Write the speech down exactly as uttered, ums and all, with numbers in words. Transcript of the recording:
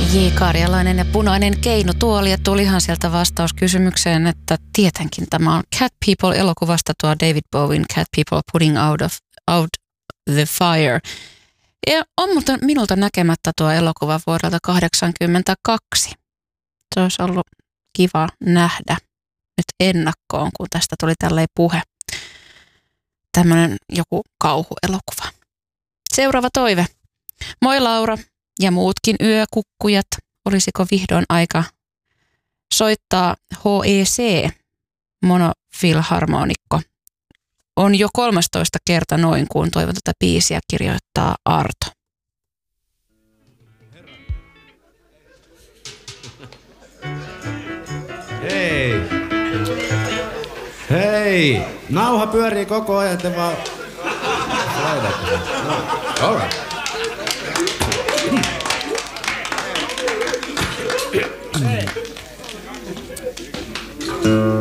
J. Karjalainen ja Punainen keinutuoli, ja tulihan sieltä vastaus kysymykseen, että tietenkin tämä on Cat People-elokuvasta tuo David Bowen Cat People Putting Out of Out the Fire. Ja on mutta minulta näkemättä tuo elokuva vuodelta kahdeksankymmentäkaksi. Se olisi ollut kiva nähdä nyt ennakkoon, kun tästä tuli tälleen puhe. Tämmöinen joku kauhuelokuva. Seuraava toive. Moi Laura ja muutkin yökukkujat. Olisiko vihdoin aika soittaa H E C, monofilharmonikko? On jo kolmastoista kerta noin, kun toivon tätä biisiä kirjoittaa Arto. Hei! Hei! Nauha pyörii koko ajan, te vaan laitatte. No, all right. Hei!